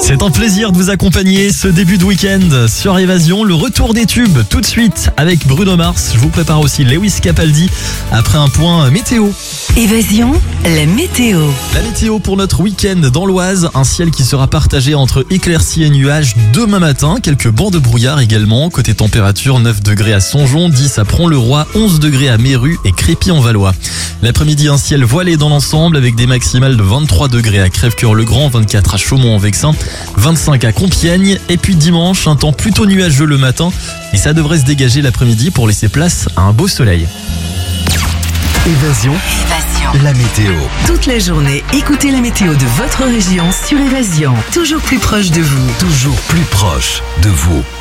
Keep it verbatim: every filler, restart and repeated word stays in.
C'est un plaisir de vous accompagner ce début de week-end sur Évasion. Le retour des tubes tout de suite avec Bruno Mars. Je vous prépare aussi Lewis Capaldi après un point météo. Évasion, la météo. La météo pour notre week-end dans l'Oise. Un ciel qui sera partagé entre éclaircies et nuages demain matin. Quelques bancs de brouillard également. Côté température, neuf degrés à Songeon, dix à Pront-le-Roi, onze degrés à Méru et Crépy-en-Valois. L'après-midi, un ciel voilé dans l'ensemble avec des maximales de vingt-trois degrés à Crèvecœur-le-Grand, vingt-quatre à Chaumont-en-Vexin, vingt-cinq à Compiègne. Et puis dimanche, un temps plutôt nuageux le matin et ça devrait se dégager l'après-midi pour laisser place à un beau soleil. Évasion, Évasion. la météo. Toute la journée, écoutez la météo de votre région sur Évasion. Toujours plus proche de vous. Toujours plus proche de vous.